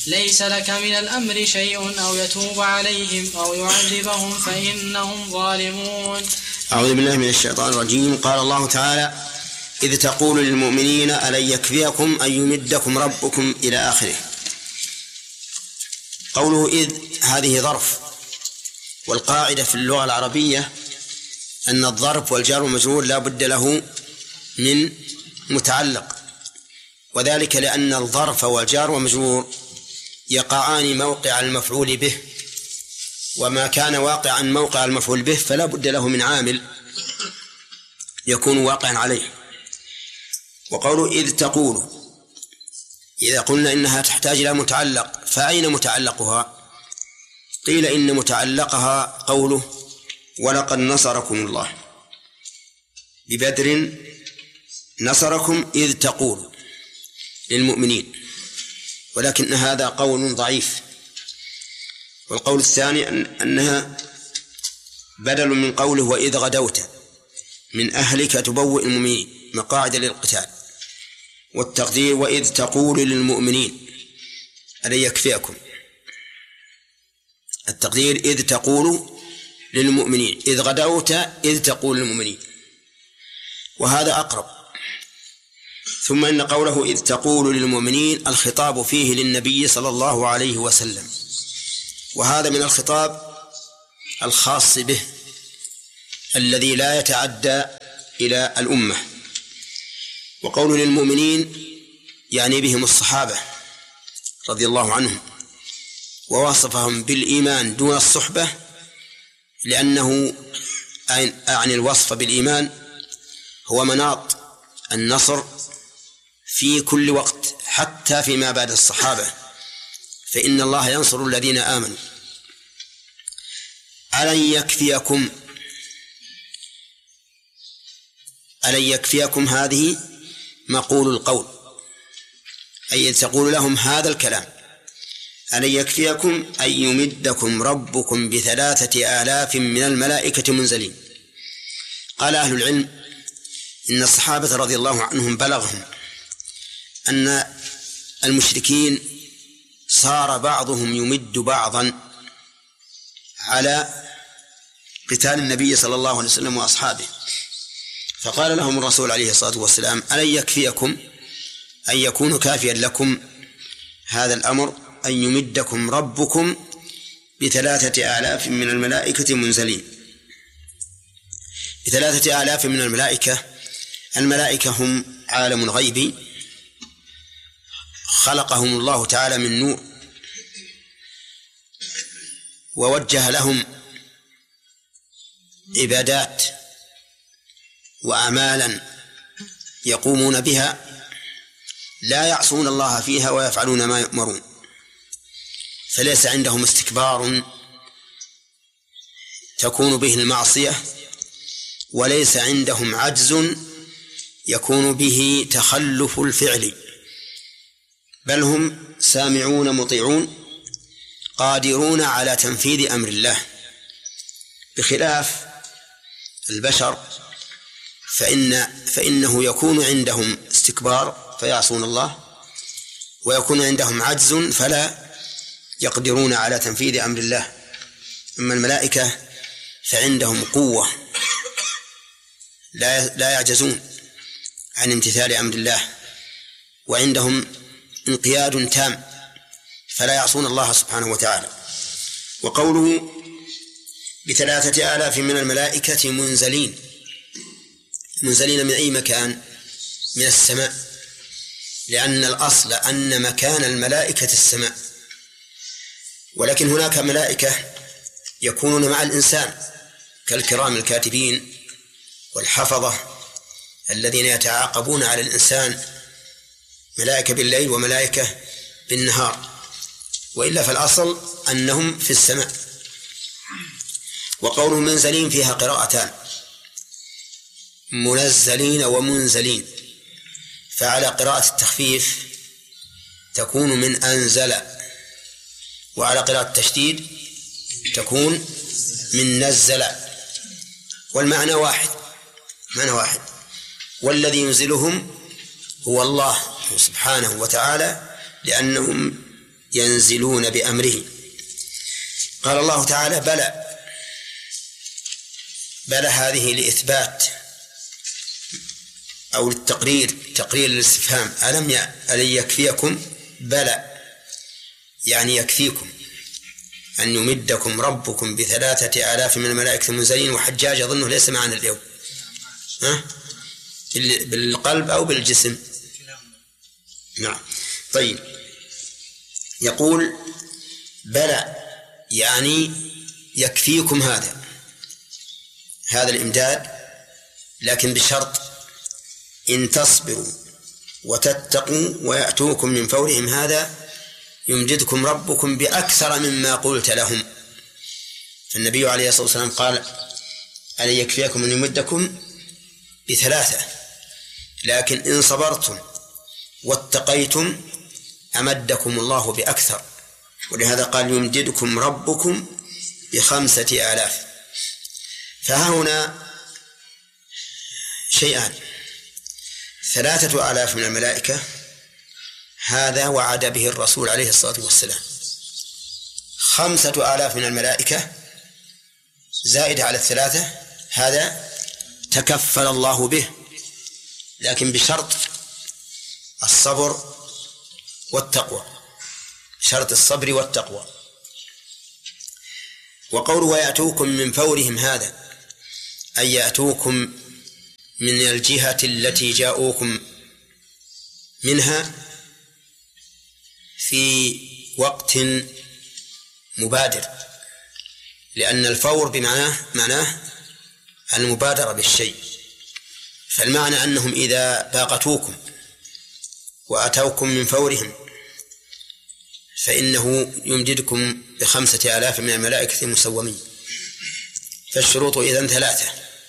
ليس لك من الأمر شيء أو يتوب عليهم أو يعذبهم فإنهم ظالمون. أعوذ بالله من الشيطان الرجيم. قال الله تعالى: إذ تقول للمؤمنين ألن يكفيكم أن يمدكم ربكم إلى آخره. قوله إذ هذه ظرف، والقاعدة في اللغة العربية أن الظرف والجار والمجرور لا بد له من متعلق، وذلك لأن الظرف والجار والمجرور يقعان موقع المفعول به، وما كان واقعا موقع المفعول به فلا بد له من عامل يكون واقعا عليه. وقوله إذ تقول، إذا قلنا إنها تحتاج إلى متعلق، فأين متعلقها؟ قيل إن متعلقها قوله ولقد نصركم الله ببدر نصركم إذ تقول للمؤمنين، ولكن هذا قول ضعيف. والقول الثاني أنها بدل من قوله وإذ غدوت من أهلك تبوئ المؤمنين مقاعد للقتال، والتقدير وإذ تقول للمؤمنين ألن يكفيكم، التقدير إذ تقول للمؤمنين، إذ غدوت إذ تقول للمؤمنين، وهذا أقرب. ثم إن قوله إذ تقول للمؤمنين الخطاب فيه للنبي صلى الله عليه وسلم، وهذا من الخطاب الخاص به الذي لا يتعدى إلى الأمة. وقوله للمؤمنين يعني بهم الصحابة رضي الله عنهم، ووصفهم بالإيمان دون الصحبة، لأنه أعني الوصف بالإيمان هو مناط النصر في كل وقت حتى فيما بعد الصحابة، فإن الله ينصر الذين آمنوا. ألن يكفيكم، ألن يكفيكم هذه مقول القول، أي تقول لهم هذا الكلام: ألن يكفيكم أن يمدكم ربكم ب3,000 من الملائكة منزلين. قال أهل العلم إن الصحابة رضي الله عنهم بلغهم أن المشركين صار بعضهم يمد بعضا على قتال النبي صلى الله عليه وسلم وأصحابه، فقال لهم الرسول عليه الصلاة والسلام: ألن يكفيكم أن يكون كافيا لكم هذا الأمر أن يمدكم ربكم ب3,000 من الملائكة منزلين. ب3,000 من الملائكة، الملائكة هم عالم غيبي خلقهم الله تعالى من نور، ووجه لهم عبادات وأعمالا يقومون بها لا يعصون الله فيها ويفعلون ما يؤمرون، فليس عندهم استكبار تكون به المعصية، وليس عندهم عجز يكون به تخلف الفعل، بل هم سامعون مطيعون قادرون على تنفيذ أمر الله، بخلاف البشر فإنه يكون عندهم استكبار فيعصون الله، ويكون عندهم عجز فلا يقدرون على تنفيذ أمر الله. أما الملائكة فعندهم قوة لا يعجزون عن امتثال أمر الله، وعندهم انقياد تام فلا يعصون الله سبحانه وتعالى. وقوله ب3,000 من الملائكة منزلين، منزلين من أي مكان؟ من السماء، لأن الأصل أن مكان الملائكة السماء، ولكن هناك ملائكة يكونون مع الإنسان كالكرام الكاتبين والحفظة الذين يتعاقبون على الإنسان، ملائكة بالليل وملائكة بالنهار، وإلا فالأصل أنهم في السماء. وقوله منزلين فيها قراءتان، منزلين ومنزلين، فعلى قراءة التخفيف تكون من أنزل، وعلى قراءة التشديد تكون من نزل، والمعنى واحد، معنى واحد. والذي ينزلهم هو الله سبحانه وتعالى، لأنهم ينزلون بأمره. قال الله تعالى بلى. بلى هذه لإثبات أو للتقرير، تقرير الاستفهام. ألن يكفيكم؟ بلى يعني يكفيكم أن يمدكم ربكم ب3,000 من الملائكة المنزلين. وحجاج أظنه ليس معنا اليوم، بالقلب أو بالجسم. نعم. طيب، يقول بلى يعني يكفيكم هذا الإمداد، لكن بشرط إن تصبروا وتتقوا ويأتوكم من فورهم هذا يمددكم ربكم بأكثر مما قلت لهم. فالنبي عليه الصلاة والسلام قال ألن يكفيكم أن يمدكم ب3، لكن إن صبرتم واتقيتم أمدكم الله بأكثر، ولهذا قال يمددكم ربكم ب5,000. فها هنا شيئان: 3,000 من الملائكة هذا وعد به الرسول عليه الصلاة والسلام. 5,000 من الملائكة زائد على 3 هذا تكفل الله به، لكن بشرط الصبر والتقوى، شرط الصبر والتقوى. وقوله ويأتوكم من فورهم هذا أي يأتوكم من الجهة التي جاءوكم منها في وقت مبادر، لأن الفور معناه المبادرة بالشيء. فالمعنى أنهم إذا باقتوكم وأتوكم من فورهم فإنه يمددكم ب5,000 من الملائكة مسومين. فالشروط إذن 3: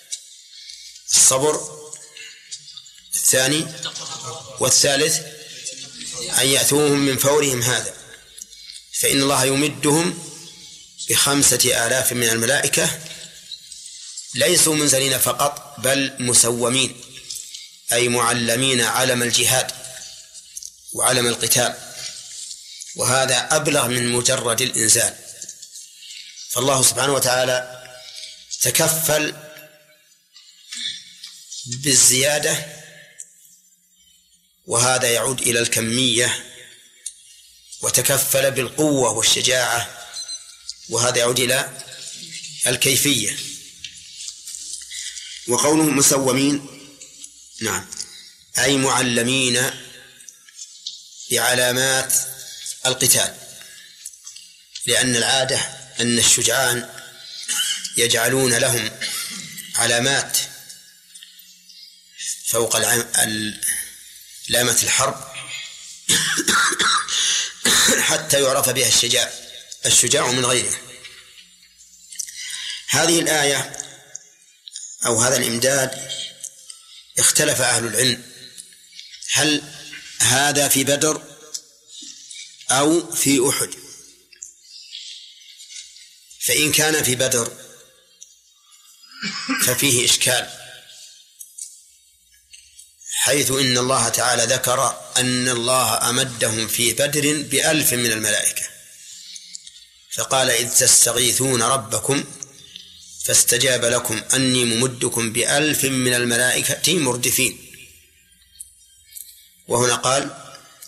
الصبر، الثاني، والثالث أن يأتوهم من فورهم هذا، فإن الله يمدهم ب5,000 من الملائكة ليسوا منزلين فقط بل مسومين، أي معلمين علم الجهاد وعلم القتال، وهذا أبلغ من مجرد الإنزال. فالله سبحانه وتعالى تكفل بالزيادة، وهذا يعود إلى الكمية، وتكفل بالقوة والشجاعة، وهذا يعود إلى الكيفية. وقوله مسومين نعم أي معلمين بعلامات القتال، لأن العادة أن الشجعان يجعلون لهم علامات فوق علامة الحرب حتى يعرف بها الشجاع من غيره. هذه الآية أو هذا الإمداد اختلف أهل العلم هل هذا في بدر أو في أحد. فإن كان في بدر ففيه إشكال، حيث إن الله تعالى ذكر أن الله أمدهم في بدر ب1,000 من الملائكة، فقال إذ تستغيثون ربكم فاستجاب لكم أني ممدكم ب1,000 من الملائكة مردفين. وهنا قال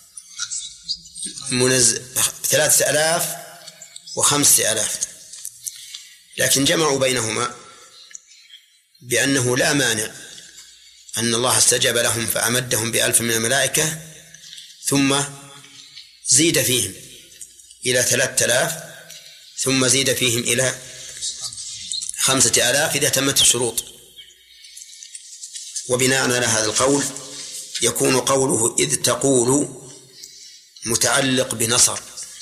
3,000 و5,000، لكن جمعوا بينهما بأنه لا مانع أن الله استجاب لهم فأمدهم ب1,000 من الملائكة ثم زيد فيهم إلى 3,000 ثم زيد فيهم إلى 5,000 إذا تمت الشروط. وبناء على هذا القول يكون قوله إذ تقول متعلق بنصر.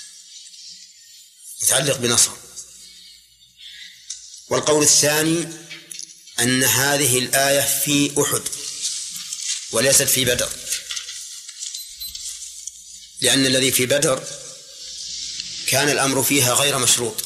والقول الثاني أن هذه الآية في أحد وليست في بدر، لأن الذي في بدر كان الأمر فيها غير مشروط.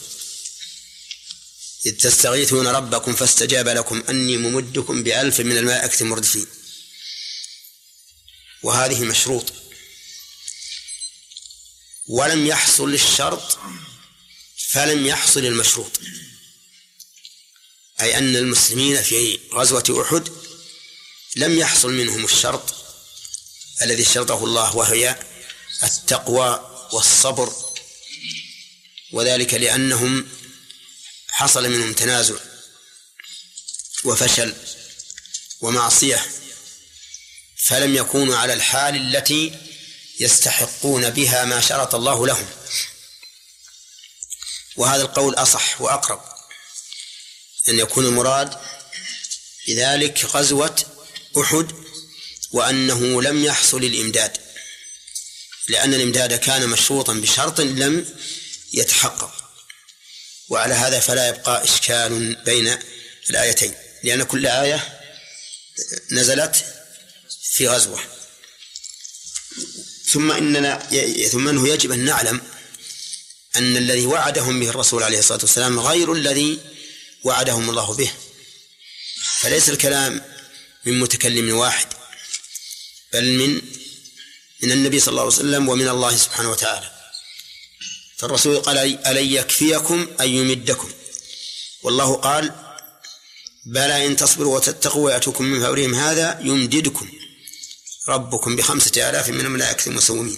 إذ تستغيثون ربكم فاستجاب لكم أني ممدكم ب1,000 من الملائكة مردفين، وهذه مشروط. ولم يحصل الشرط فلم يحصل المشروط، أي أن المسلمين في غزوة أحد لم يحصل منهم الشرط الذي شرطه الله، وهي التقوى والصبر، وذلك لأنهم حصل منهم تنازع وفشل ومعصية، فلم يكونوا على الحال التي يستحقون بها ما شرط الله لهم. وهذا القول أصح وأقرب، أن يكون المراد بذلك غزوة أحد، وأنه لم يحصل الإمداد، لأن الإمداد كان مشروطا بشرط لم يتحقق. وعلى هذا فلا يبقى إشكال بين الآيتين، لأن كل آية نزلت في غزوة. ثم أنه يجب أن نعلم أن الذي وعدهم به الرسول عليه الصلاة والسلام غير الذي وعدهم الله به، فليس الكلام من متكلم واحد، بل من النبي صلى الله عليه وسلم ومن الله سبحانه وتعالى. فالرسول قال: ألن يكفيكم أن يمدكم، والله قال: بلى إن تصبروا وتتقوا ويأتوكم من فورهم هذا يمددكم ربكم ب5,000 من الملائكة مسومين.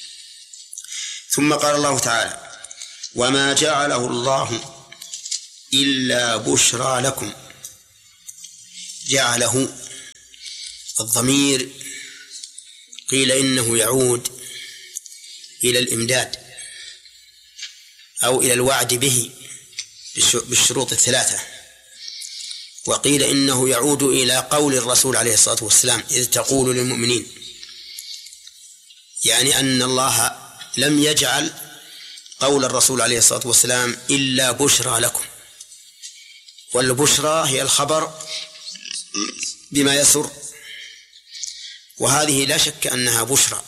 ثم قال الله تعالى: وما جعله الله إلا بشرى لكم. جعله الضمير قيل إنه يعود إلى الإمداد أو إلى الوعد به بالشروط الثلاثة، وقيل إنه يعود إلى قول الرسول عليه الصلاة والسلام: إذ تقول للمؤمنين، يعني أن الله لم يجعل قول الرسول عليه الصلاة والسلام إلا بشرى لكم، والبشرى هي الخبر بما يسر، وهذه لا شك أنها بشرى،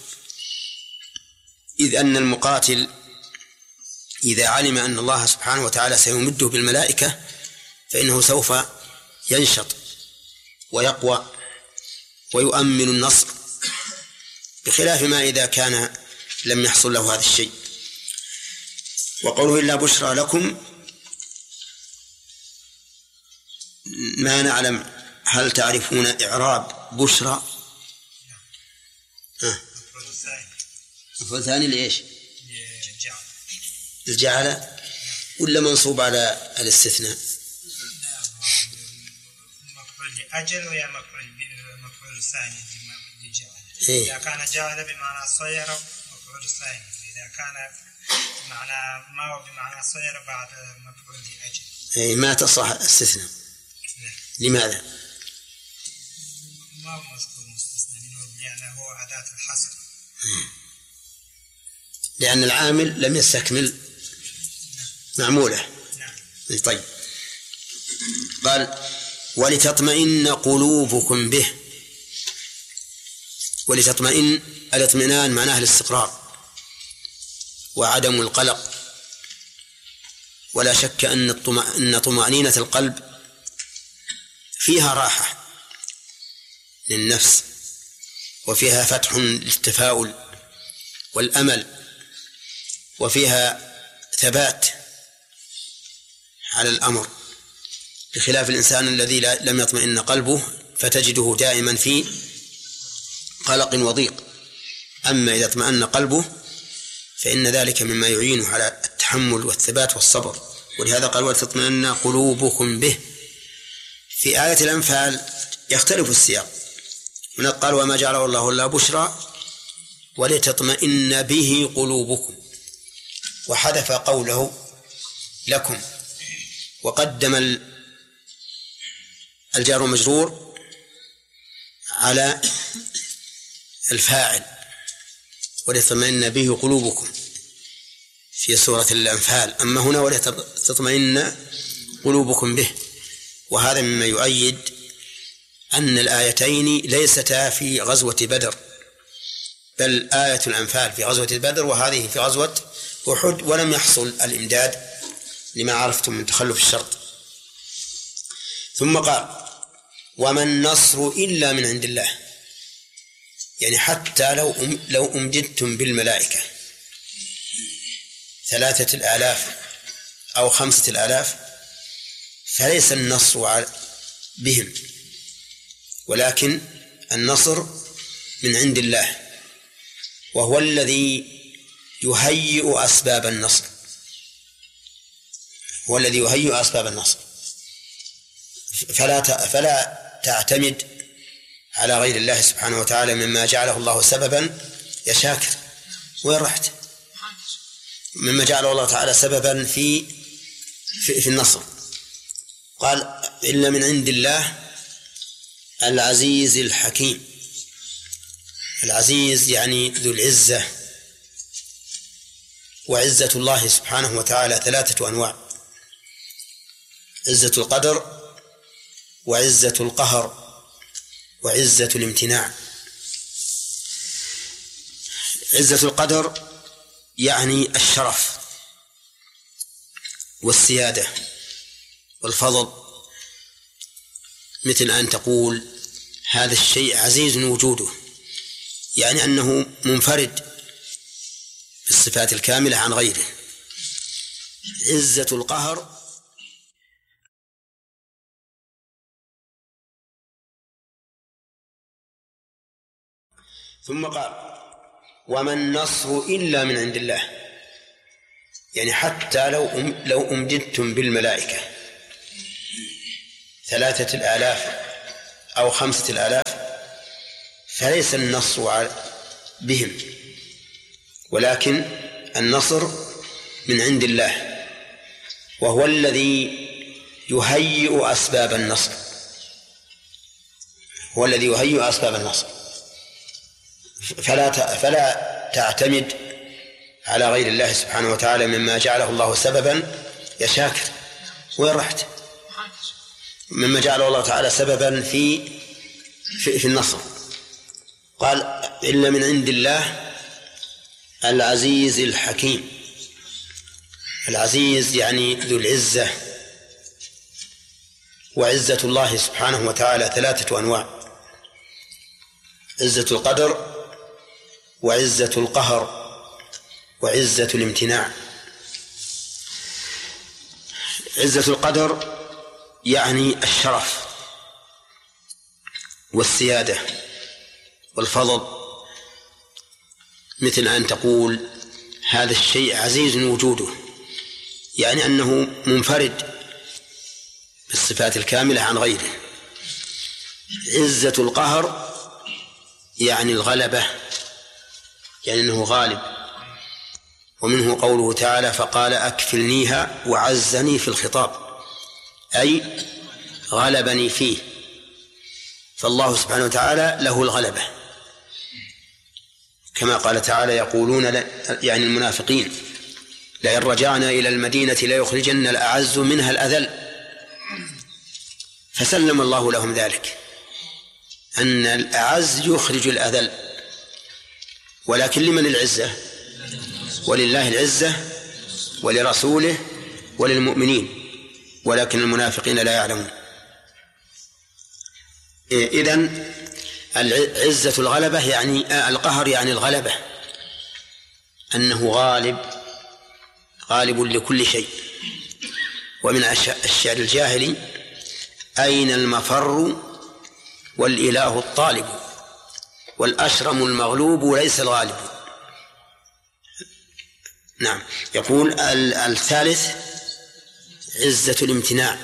إذ أن المقاتل إذا علم أن الله سبحانه وتعالى سيمده بالملائكة فإنه سوف ينشط ويقوى ويؤمن النصر، بخلاف ما إذا كان لم يحصل له هذا الشيء. وقوله إلا بشرى لكم، ما نعلم هل تعرفون إعراب بشرى؟ مفعول ثاني لإيش؟ الجعل ولا منصوب على الاستثناء؟ مفعول لأجل ويا مفعول ثاني لجعل. إذا كان جعل بمعنى صير مفعول ثاني، إذا كان بمعنى ما هو بمعنى صير بعد مفعول لأجل. ما تصح استثناء. لماذا؟ ما هو مذكور مستثنى منه لأنه هو أداة الحصر. لأن العامل لم يستكمل معموله. طيب، قال: ولتطمئن قلوبكم به. ولتطمئن، الاطمئنان معناه الاستقرار وعدم القلق، ولا شك أن طمأنينة القلب فيها راحة للنفس، وفيها فتح للتفاؤل والأمل، وفيها ثبات على الأمر، بخلاف الإنسان الذي لم يطمئن قلبه فتجده دائما في قلق وضيق. أما إذا اطمأن قلبه فإن ذلك مما يعينه على التحمل والثبات والصبر. ولهذا قال: ولتطمئن قلوبكم به. في آية الأنفال يختلف السياق، هنا قال: وما جعله الله إلا بشرى ولتطمئن به قلوبكم، وحذف قوله لكم، وقدم الجار والمجرور على الفاعل، ولتطمئن به قلوبكم في سورة الأنفال. أما هنا ولتطمئن قلوبكم به، وهذا مما يؤيد أن الآيتين ليستا في غزوة بدر، بل آية الأنفال في غزوة بدر وهذه في غزوة أحد، ولم يحصل الإمداد لما عرفتم من تخلف الشرط. ثم قال: وما النصر إلا من عند الله، يعني حتى لو أمددتم بالملائكة 3,000 أو 5,000 فليس النصر بهم، ولكن النصر من عند الله، وهو الذي يهيئ أسباب النصر، هو الذي يهيئ أسباب النصر. فلا تعتمد على غير الله سبحانه وتعالى مما جعله الله سببا يا شاكر. وين رحت؟ مما جعله الله تعالى سببا في النصر. قال إلا من عند الله العزيز الحكيم. العزيز يعني ذو العزة، وعزة الله سبحانه وتعالى 3 أنواع: عزة القدر، وعزة القهر، وعزة الامتناع. عزة القدر يعني الشرف والسيادة والفضل، مثل أن تقول هذا الشيء عزيز وجوده، يعني أنه منفرد بالصفات الكاملة عن غيره. عزة القهر ثم قال وما النصر إلا من عند الله، يعني حتى لو أمددتم بالملائكة 3,000 أو 5,000 فليس النصر بهم، ولكن النصر من عند الله، وهو الذي يهيئ أسباب النصر، هو الذي يهيئ أسباب النصر. فلا تعتمد على غير الله سبحانه وتعالى مما جعله الله سببا يا شاكر. وين رحت؟ مما جعله الله تعالى سببا في النصر. قال إلا من عند الله العزيز الحكيم. العزيز يعني ذو العزة، وعزة الله سبحانه وتعالى 3 أنواع: عزة القدر، وعزة القهر، وعزة الامتناع. عزة القدر يعني الشرف والسيادة والفضل، مثل أن تقول هذا الشيء عزيز وجوده، يعني أنه منفرد بالصفات الكاملة عن غيره. عزة القهر يعني الغلبة، يعني أنه غالب، ومنه قوله تعالى فقال أكفلنيها وعزني في الخطاب، أي غلبني فيه. فالله سبحانه وتعالى له الغلبة، كما قال تعالى يقولون يعني المنافقين لئن رجعنا إلى المدينة ليخرجن الأعز منها الأذل، فسلم الله لهم ذلك، أن الأعز يخرج الأذل. ولكن لمن العزة؟ ولله العزة ولرسوله وللمؤمنين، ولكن المنافقين لا يعلمون. إذن العزة الغلبة يعني القهر، يعني الغلبة، أنه غالب لكل شيء. ومن الشعر الجاهلي أين المفر والإله الطالب والأشرم المغلوب ليس الغالب. نعم. يقول الثالث عزة الامتناع،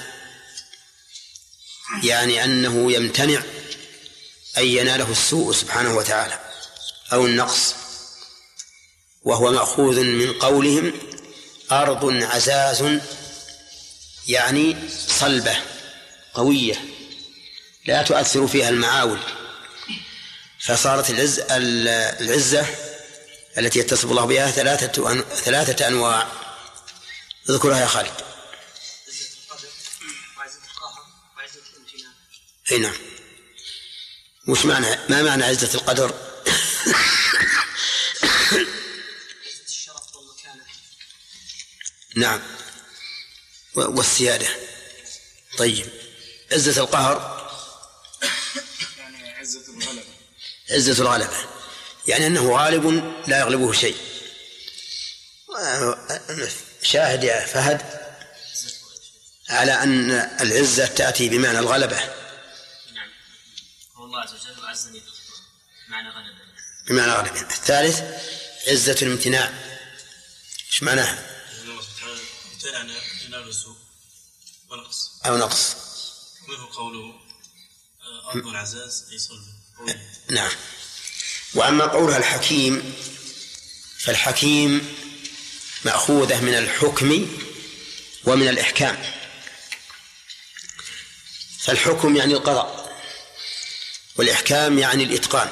يعني أنه يمتنع أن يناله السوء سبحانه وتعالى أو النقص، وهو مأخوذ من قولهم أرض عزاز، يعني صلبة قوية لا تؤثر فيها المعاول. فصارت العزة التي يتصف الله بها 3 أنواع. اذكرها يا خالد. عزة القدر وعزة القهر وعزة الامتناع. أي نعم. ما معنى عزة القدر؟ عزة الشرف والمكانة. نعم، والسيادة. طيب، عزة القهر يعني عزة الغلبة. عزة الغلبة يعني أنه غالب لا يغلبه شيء. شاهد يا فهد على أن العزة تأتي بمعنى الغلبة. نعم، هو الله عز وجل عزني بمعنى غلبة. بمعنى غلبة. الثالث عزة الامتناع، ايش معناها؟ امتنع ينال السوء ونقص أو نقص. وهو قوله أرض العزاز أي صلب. نعم. وأما قولها الحكيم فالحكيم مأخوذة من الحكم ومن الإحكام. فالحكم يعني القضاء، والإحكام يعني الإتقان.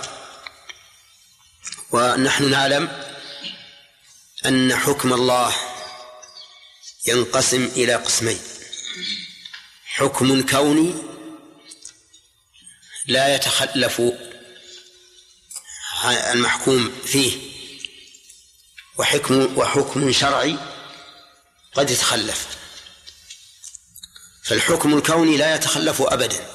ونحن نعلم أن حكم الله ينقسم إلى قسمين: حكم كوني لا يتخلف المحكوم فيه، وحكم شرعي قد يتخلف. فالحكم الكوني لا يتخلف أبدا،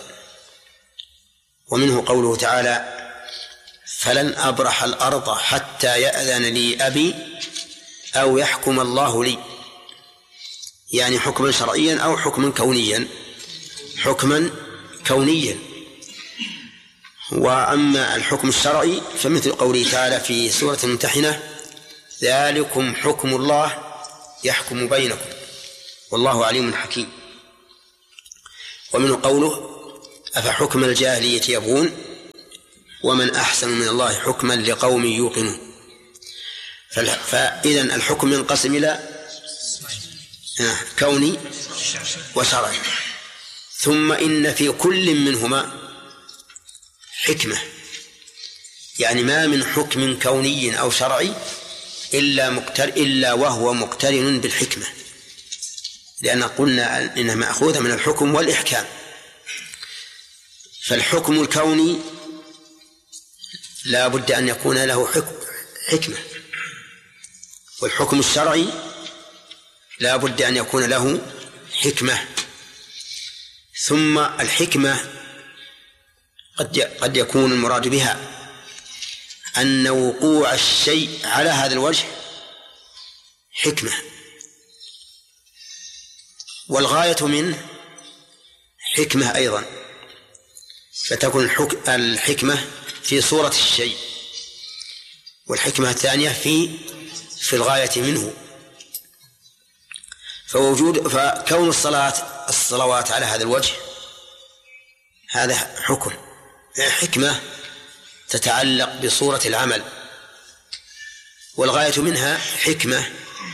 ومنه قوله تعالى: فلن أبرح الأرض حتى يأذن لي أبي أو يحكم الله لي، يعني حكما شرعيا أو حكما كونيا. حكما كونيا. وأما الحكم الشرعي فمثل قوله تعالى في سورة الممتحنة: ذلكم حكم الله يحكم بينكم والله عليم حكيم. ومنه قوله: أفحكم الجاهلية يبغون ومن أحسن من الله حكما لقوم يوقنون. فإذن الحكم ينقسم إلى كوني وشرعي. ثم إن في كل منهما يعني ما من حكم كوني أو شرعي إلا وهو مقترن بالحكمة، لأن قلنا إنها مأخوذة من الحكم والإحكام. فالحكم الكوني لا بد أن يكون له حكمة، والحكم الشرعي لا بد أن يكون له حكمة. ثم الحكمة قد يكون المراد بها أن وقوع الشيء على هذا الوجه حكمة، والغاية منه حكمة أيضا، فتكون الحكمة في صورة الشيء، والحكمة الثانية في الغاية منه. فكون الصلوات على هذا الوجه هذا حكمة تتعلق بصورة العمل، والغاية منها حكمة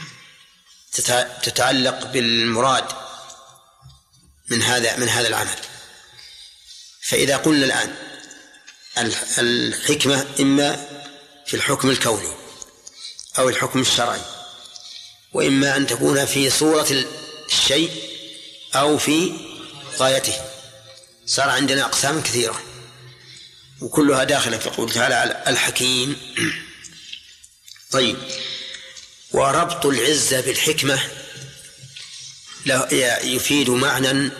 تتعلق بالمراد من هذا العمل. فإذا قلنا الآن الحكمة إما في الحكم الكوني أو الحكم الشرعي، وإما أن تكون في صورة الشيء أو في غايته، صار عندنا أقسام كثيرة وكلها داخلة في قوله تعالى الحكيم. طيب، وربط العزة بالحكمة يفيد معنى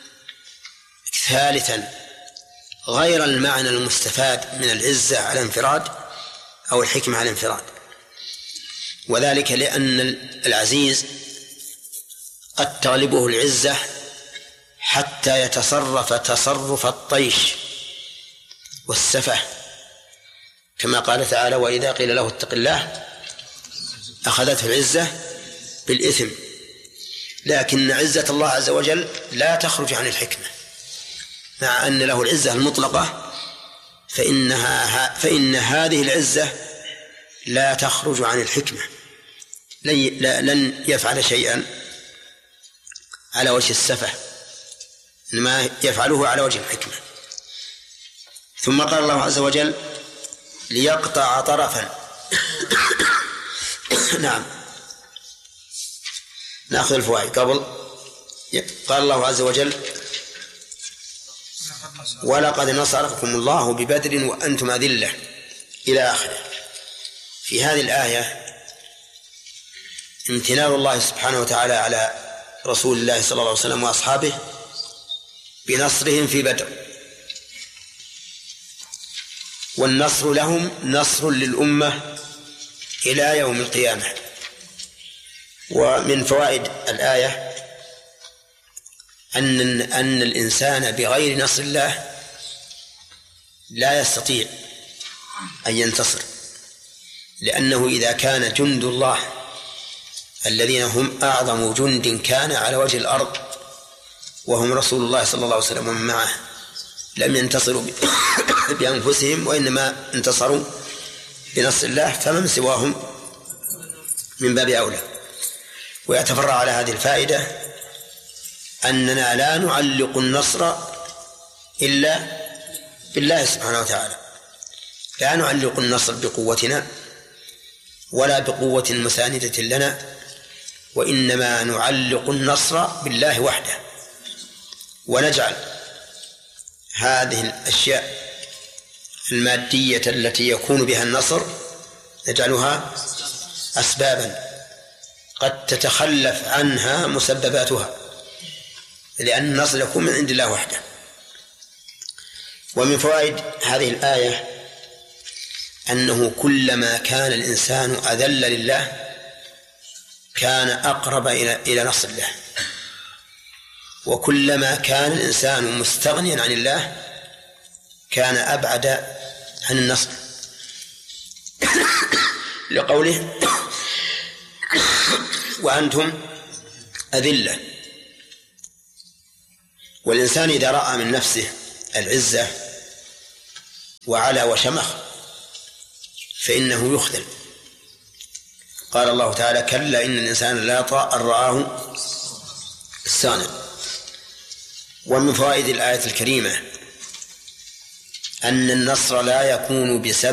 ثالثا غير المعنى المستفاد من العزة على انفراد أو الحكمة على انفراد، وذلك لأن العزيز قد تغلبه العزة حتى يتصرف تصرف الطيش والسفه، كما قال تعالى: وإذا قيل له اتق الله أخذته العزة بالإثم. لكن عزة الله عز وجل لا تخرج عن الحكمة، مع أن له العزة المطلقة، فإن هذه العزة لا تخرج عن الحكمة، لن يفعل شيئا على وجه السفه، إنما يفعله على وجه الحكمة. ثم قال الله عز وجل: ليقطع طرفا. نعم، نأخذ الفوائد قبل. قال الله عز وجل: ولقد نصركم الله ببدر وأنتم أذلة، إلى آخره. في هذه الآية امتنان الله سبحانه وتعالى على رسول الله صلى الله عليه وسلم وأصحابه بنصرهم في بدر، والنصر لهم نصر للأمة إلى يوم القيامة. ومن فوائد الآية أن الإنسان بغير نصر الله لا يستطيع أن ينتصر، لأنه إذا كان جند الله الذين هم أعظم جند كان على وجه الأرض وهم رسول الله صلى الله عليه وسلم ومن معه لم ينتصروا بأنفسهم وإنما انتصروا بنصر الله، فمن سواهم من باب أولى. ويتفرع على هذه الفائدة أننا لا نعلق النصر إلا بالله سبحانه وتعالى، لا نعلق النصر بقوتنا ولا بقوة مساندة لنا، وإنما نعلق النصر بالله وحده، ونجعل هذه الأشياء المادية التي يكون بها النصر نجعلها أسبابا قد تتخلف عنها مسبباتها، لأن النصر يكون من عند الله وحده. ومن فوائد هذه الآية أنه كلما كان الإنسان أذل لله كان أقرب إلى نصر الله، وكلما كان الإنسان مستغنيا عن الله كان أبعد عن النصر، لقوله وأنتم أذلة. والإنسان إذا رأى من نفسه العزة وعلى وشمخ فإنه يخذل. قال الله تعالى كلا إن الإنسان لا يطغى أن رآه استغنى. ومن فوائد الآية الكريمة أن النصر لا يكون بسبب